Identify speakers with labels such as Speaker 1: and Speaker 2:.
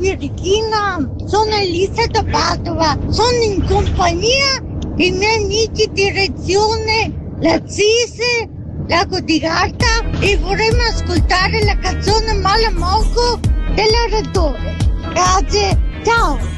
Speaker 1: birichina, sono Elisa da Padova, sono in compagnia dei miei amici di Rezione, la Zise, Lago di Garda e vorremmo ascoltare la canzone Malamoco dell'oratore. Grazie, ciao!